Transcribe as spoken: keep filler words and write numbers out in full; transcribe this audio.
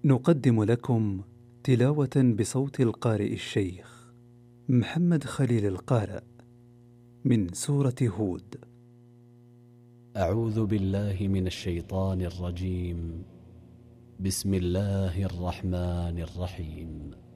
نقدم لكم تلاوة بصوت القارئ الشيخ محمد خليل القارئ من سورة هود. أعوذ بالله من الشيطان الرجيم. بسم الله الرحمن الرحيم.